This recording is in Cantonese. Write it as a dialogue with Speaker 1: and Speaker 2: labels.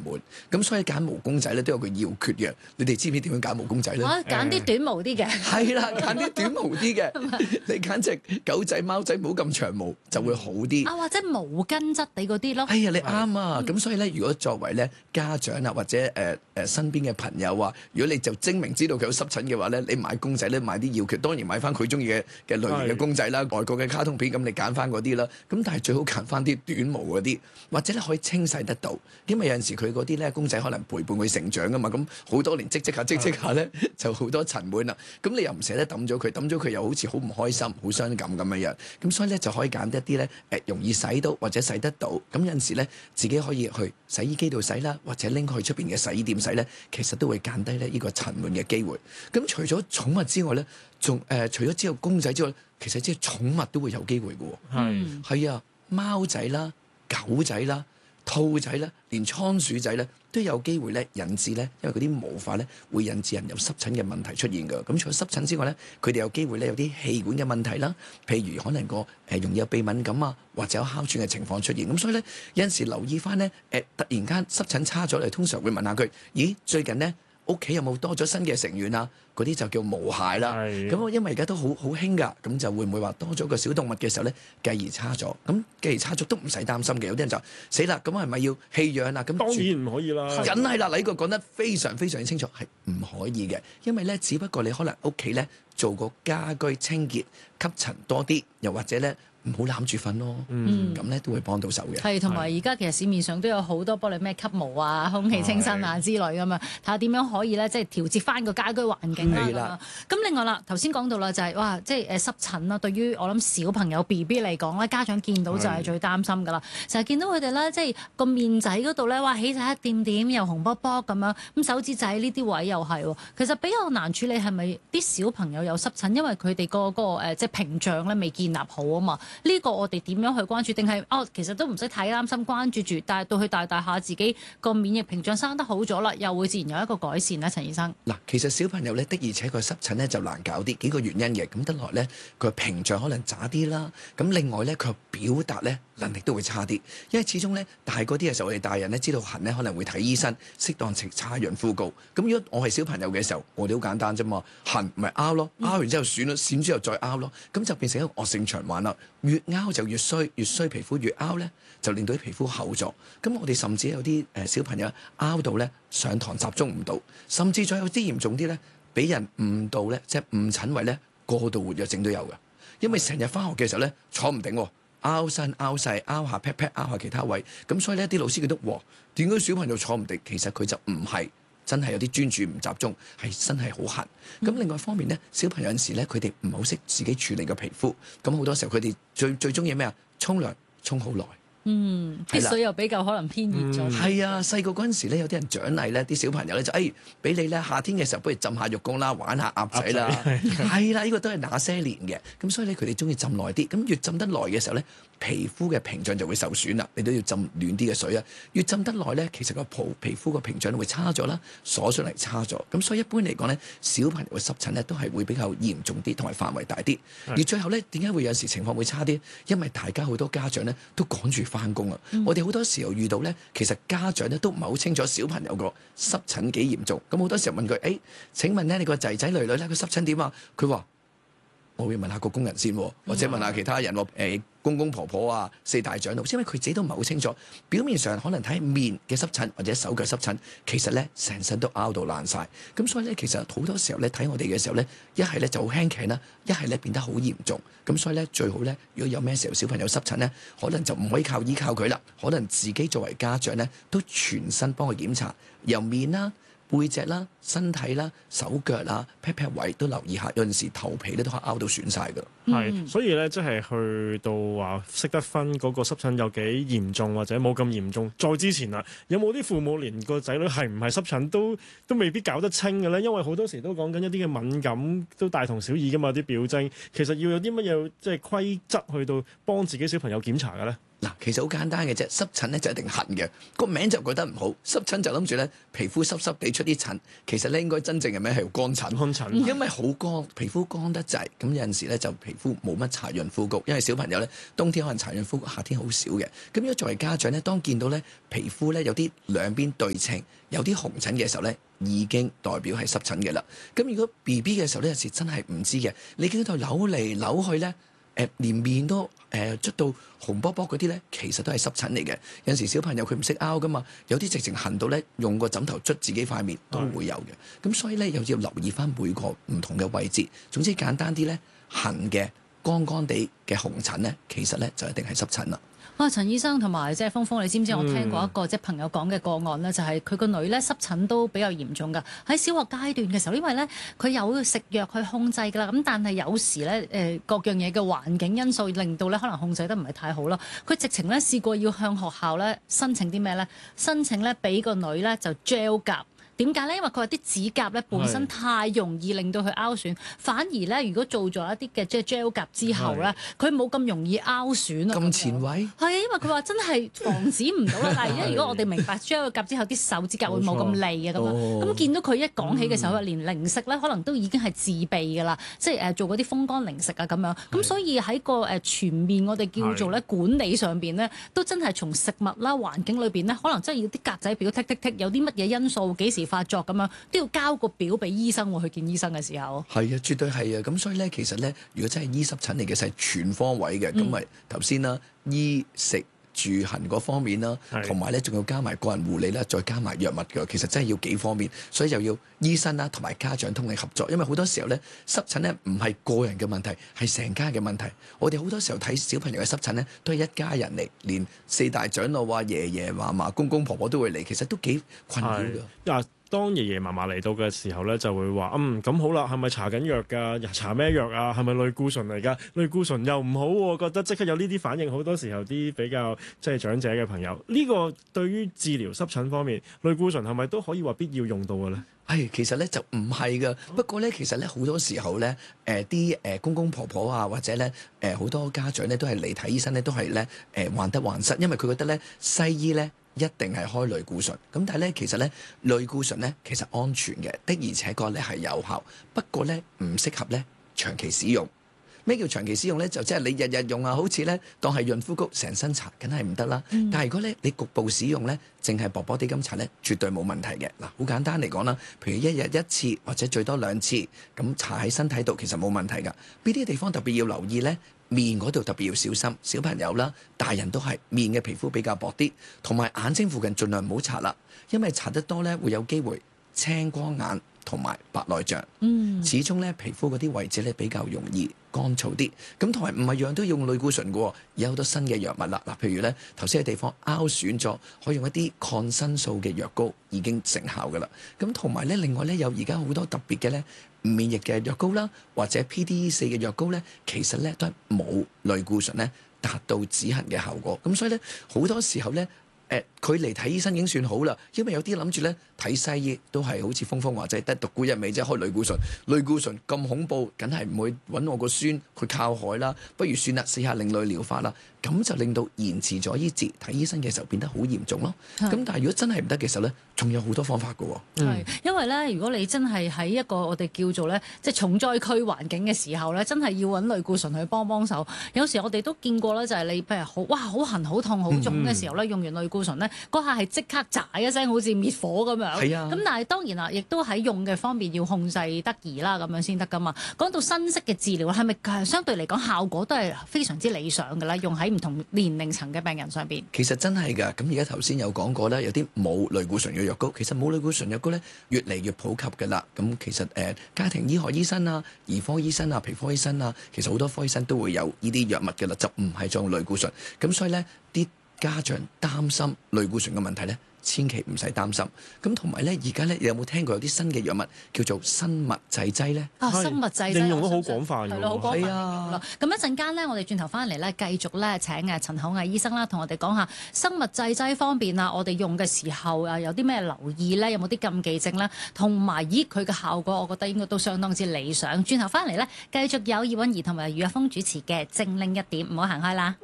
Speaker 1: 悶。咁所以揀毛公仔咧都有個要訣嘅。你哋知唔知點樣揀毛公仔咧？
Speaker 2: 我揀啲短毛啲嘅。
Speaker 1: 係啦，揀啲短毛啲嘅。你揀隻狗仔、貓仔冇咁長毛就會好啲。
Speaker 2: 或者毛巾質地嗰啲咯。
Speaker 1: 哎呀，你啱啊！咁所以咧，如果作為咧家長啊，或者身邊嘅朋友啊，如果你就精明知道佢有濕疹嘅話咧，你買公仔咧買啲要訣，當然買翻佢中意嘅類型嘅公仔啦，外國嘅卡通片咁你揀翻嗰啲啦。咁但係最好揀翻啲短毛嗰啲，或者咧可以清洗得到，因為有陣時佢嗰啲咧公仔可能陪伴佢成長噶嘛，咁好多年積下咧就好多塵蟎啦。咁你又唔捨得抌咗佢又好似好唔開心、好傷感咁樣樣。咁所以咧就可以揀一啲咧容易洗到或者洗得到。咁有陣時咧自己可以去洗衣機度洗啦，或者拎去出邊嘅洗衣店洗咧，其實都會減低咧呢個塵蟎嘅機會。咁除咗寵物之外咧，仲除咗之後公仔之外，其實即係寵物都會有機會嘅喎。係啊，貓仔啦、狗仔啦、兔仔啦，連倉鼠仔咧都有機會咧引致咧，因為嗰啲毛髮咧會引致人有濕疹嘅問題出現㗎。咁除咗濕疹之外咧，佢哋有機會咧有啲氣管嘅問題啦，譬如可能容易有鼻敏感啊，或者有哮喘嘅情況出現。咁所以咧有陣時留意翻咧突然間濕疹差咗，你通常會問下佢：咦，最近咧屋企有冇多咗新嘅成員啊？嗰啲就叫毛孩啦。咁因為而家都好興㗎，咁就會唔會話多咗個小動物嘅時候咧，繼而差咗？咁繼而差咗都唔使擔心嘅。有啲人就死啦，咁係咪要棄養啊？咁
Speaker 3: 當然唔可以啦，
Speaker 1: 梗係啦！你呢個講得非常非常清楚，係唔可以嘅，因為咧只不過你可能屋企咧做個家居清潔，吸塵多啲，又或者咧唔好攬住瞓咯。咁咧都會幫到手嘅。
Speaker 2: 係，同埋而家其實市面上都有好多幫你咩吸毛啊、空氣清新啊之類咁啊，睇下點樣可以咧，即係調節翻個家居環境啦。咁另外啦，頭先講到啦，就係哇，即係濕疹啦。對於我諗小朋友 BB 嚟講咧，家長見到就係最擔心噶啦。成日見到佢哋咧，即係個面仔嗰度咧，哇起晒一點點，又紅卜卜咁樣。咁手指仔呢啲位又係喎。其實比較難處理係咪啲小朋友有濕疹？因為佢哋個即係屏障咧未建立好啊嘛。呢個我哋點樣去關注？定係其實都唔使太擔心，關注住，但係到去大下自己個免疫屏障生得好咗啦，又會自然有一個改善咧。陳醫生，
Speaker 1: 嗱，其實小朋友咧的而且確濕疹咧就難搞啲，幾個原因嘅。咁得來咧，佢屏障可能渣啲啦。咁另外咧，佢表達咧能力都會差啲，因為始終咧大個啲嘅時候，我哋大人咧知道痕咧可能會睇醫生，適當食搽潤膚膏。咁如果我係小朋友嘅時候，我哋好簡單啫嘛，痕咪拗咯，拗完之後閃咯，閃之後再拗咯，咁就變成一個惡性循環啦。越拗就越衰，越衰皮膚越拗咧，就令到啲皮膚厚咗。咁我哋甚至有啲小朋友拗到咧上堂集中唔到，甚至再有啲嚴重啲咧，俾人誤導咧，即係誤診為咧過度活躍症都有嘅。因為成日翻學嘅時候咧坐唔定喎，拗身拗勢拗下 pat pat 拗下其他位，咁所以呢啲老師覺得哇，點解小朋友坐唔定？其實佢就唔係真係有啲專注唔集中，係真係好痕。咁另外一方面咧，小朋友有陣時咧，佢哋唔係好識自己處理個皮膚，咁好多時候佢哋最中意咩啊？沖涼沖好耐。
Speaker 2: 啲水又比較可能偏熱咗。
Speaker 1: 係啊，細個嗰陣時咧，有啲人獎勵咧，啲小朋友咧就俾你咧夏天嘅時候，不如浸下浴缸啦，玩下鴨仔啦。係啦，呢個都係那些年嘅。咁所以咧，佢哋中意浸耐啲。咁越浸得耐嘅時候咧，皮膚嘅屏障就會受損啦。你都要浸暖啲嘅水啊。越浸得耐咧，其實個皮膚個屏障會差咗啦，鎖上嚟差咗。咁所以一般嚟講咧，小朋友嘅濕疹咧都係會比較嚴重啲，同埋範圍大啲。而最後咧，點解會有時情況會差啲？因為大家好多家長咧都趕住翻工啊！我哋好多時候遇到咧，其實家長咧都唔係好清楚小朋友個濕疹幾嚴重。咁好多時候問佢：請問咧你個仔仔女女咧個濕疹點啊？佢話：我會問下個工人先，或者問下其他人公公婆婆啊、四大長老，因為佢自己都唔係好清楚。表面上可能睇面嘅濕疹或者手腳濕疹，其實咧成身都拗到爛晒。咁所以咧，其實好多時候咧睇我哋嘅時候咧，一係咧就好輕騎啦，一係咧變得好嚴重。咁所以咧最好咧，如果有咩時候小朋友濕疹咧，可能就唔可以依靠佢啦，可能自己作為家長咧都全身幫佢檢查，由面啦、背脊啦、身體啦、手腳啦、pat pat 位都留意下，有陣時頭皮咧都可以拗到損晒㗎。
Speaker 3: 係，所以咧即係去到話識得分嗰個濕疹有幾嚴重或者冇咁嚴重。再之前啦，有冇啲父母連個仔女係唔係濕疹都未必搞得清嘅咧？因為好多時都講緊一啲嘅敏感都大同小異㗎嘛，啲表徵其實要有啲乜嘢即係規則去到幫自己小朋友檢查嘅咧？
Speaker 1: 嗱，其實好簡單嘅啫，濕疹咧就一定痕嘅，個名就覺得唔好。濕疹就諗住咧皮膚濕濕地出啲疹，其實咧應該真正嘅名係乾疹。
Speaker 3: 乾疹
Speaker 1: 因為好乾，皮膚乾得滯，咁有陣時咧就皮膚冇乜搽潤膚膏，因為小朋友咧冬天可能搽潤膚膏，夏天好少嘅。咁如果作為家長咧，當見到咧皮膚咧有啲兩邊對稱，有啲紅疹嘅時候咧，已經代表係濕疹嘅啦。咁如果 BB 嘅時候咧，有時真係唔知嘅，你見到佢扭嚟扭去咧。連面都捽到紅卜卜嗰啲咧，其實都係濕疹嚟嘅。有陣時小朋友佢唔識拗噶嘛，有啲直情痕到咧，用個枕頭捽自己塊面都會有嘅。咁所以咧又要留意翻每個唔同嘅位置。總之簡單啲咧，痕嘅乾乾地嘅紅疹咧，其實咧就一定係濕疹啦。
Speaker 2: 陳醫生同埋即係峰峰，你知唔知我聽過一個即係朋友講嘅個案咧，就係佢個女咧濕疹都比較嚴重㗎。喺小學階段嘅時候，因為咧佢有食藥去控制㗎啦，咁但係有時咧各樣嘢嘅環境因素令到咧可能控制得唔係太好啦。佢直情咧試過要向學校咧申請啲咩咧？申請咧俾個女咧就 gel 甲。點解咧？因為佢話啲指甲咧本身太容易令到佢拗損，反而咧如果做咗一啲嘅即係 gel 甲之後咧，佢冇咁容易拗損啊！
Speaker 1: 咁前衛
Speaker 2: 係啊，因為佢話真係防止唔到啦。但係如果我哋明白 gel 甲之後啲手指甲會冇咁利啊咁樣，咁見到佢一講起嘅時候，連零食咧可能都已經係自備㗎啦，即係做嗰啲風乾零食啊咁樣。咁所以喺個全面我哋叫做咧管理上邊咧，都真係從食物啦、環境裏邊咧，可能真係要啲格仔表剔剔剔，有啲乜嘢因素幾時發作咁樣，都要交個表俾醫生喎。去見醫生嘅時候，
Speaker 1: 係啊，絕對係啊。咁所以咧，其實咧，如果真係醫濕疹嚟嘅，係全方位嘅。咁咪頭先啦，衣食住行嗰方面啦，同埋咧仲要加埋個人護理啦，再加埋藥物嘅。其實真係要幾方面，所以就要醫生啦同埋家長通力合作。因為好多時候咧，濕疹咧唔係個人嘅問題，係成家嘅問題。我哋好多時候睇小朋友嘅濕疹咧，都係一家人嚟，連四大長老啊、爺爺嫲嫲、公公婆婆都會嚟，其實都幾困擾㗎。
Speaker 3: 當爺爺嫲嫲嚟到嘅時候咧，就會話咁好啦，係咪搽緊藥㗎？搽咩藥啊？係咪類固醇嚟㗎？類固醇又唔好喎，覺得即刻有呢啲反應。好多時候啲比較即係長者嘅朋友，呢個對於治療濕疹方面，類固醇係咪都可以話必要用到嘅咧？
Speaker 1: 其實咧就唔係㗎。不過咧，其實咧好多時候咧，啲公公婆婆啊，或者咧好多家長咧都係嚟睇醫生咧，都係咧患得患失，因為佢覺得咧西醫咧一定係開類固醇，咁但係咧其實咧類固醇咧其實安全嘅，的而且確咧係有效，不過咧唔適合咧長期使用。咩叫長期使用咧？就即係你日日用啊，好似咧當係潤膚膏成身搽，梗係唔得啦。但係如果咧你局部使用咧，淨係薄薄啲咁搽咧，絕對冇問題嘅。嗱，好簡單嚟講啦，譬如一日一次或者最多2次，咁搽喺身體度其實冇問題㗎。邊啲地方特別要留意咧？面嗰度特別要小心，小朋友啦、大人都係面嘅皮膚比較薄啲，同埋眼睛附近盡量唔好搽啦，因為搽得多咧會有機會青光眼同埋白內障。始終咧皮膚嗰啲位置咧比較容易乾燥啲，咁同埋唔係樣都用類固醇嘅，而有好多新嘅藥物啦。嗱，譬如咧頭先嘅地方拗損咗，可以用一啲抗生素嘅藥膏已經成效㗎啦。咁同埋咧，另外咧有而家好多特別嘅咧免疫嘅藥膏啦，或者 PDE4 嘅藥膏咧，其實咧都係冇類固醇咧達到止痕嘅效果。咁所以咧好多時候咧。佢嚟睇醫生已經算好啦，因為有啲諗住咧睇西醫都係好似峰峰話齋得獨沽一味啫，開類固醇。類固醇咁恐怖，梗係唔會揾我個孫去靠海啦，不如算啦，試下另類療法啦。咁就令到延遲咗醫治，睇醫生嘅時候變得好嚴重咯。咁但係如果真係唔得嘅時候咧，仲有好多方法㗎喎。
Speaker 2: 係，因為咧，如果你真係喺一個我哋叫做咧，即係重災區環境嘅時候咧，真係要揾類固醇去幫手。有時我哋都見過咧，就係你譬如好痕、好痛、好腫嘅時候咧，用完類固醇咧，嗰下係即刻喳一聲，好似滅火咁樣。
Speaker 1: 係啊。
Speaker 2: 咁但係當然啦，亦都喺用嘅方面要控制得宜啦，咁樣先得噶嘛。講到新式嘅治療，係咪相對嚟講效果都係非常之理想嘅咧？用喺唔同年齡層嘅病人上邊，
Speaker 1: 其實真係㗎。咁而家頭先有講過啦，有啲冇類固醇嘅藥膏，其實冇類固醇藥膏咧越嚟越普及㗎啦。咁其實家庭醫學醫生啊、兒科醫生啊、皮科醫生啊，其實好多科醫生都會有呢啲藥物㗎啦，就唔係用類固醇。咁所以咧，啲家長擔心類固醇嘅問題咧，千祈唔使擔心。咁同埋咧，而家咧有冇聽過有啲新嘅藥物叫做生物製劑咧？
Speaker 2: 生物製劑
Speaker 3: 應用都好廣泛㗎。
Speaker 2: 係咯，好廣泛
Speaker 1: 啊。
Speaker 2: 咁一陣間咧，我哋轉頭翻嚟咧，繼續咧請陳厚毅醫生啦，同我哋講下生物製劑方面啊，我哋用嘅時候啊，有啲咩留意咧？有冇啲禁忌症咧？同埋佢嘅效果，我覺得應該都相當之理想。轉頭翻嚟咧，繼續有葉韻儀同埋余若峰主持嘅《正令一點》，唔好行開啦。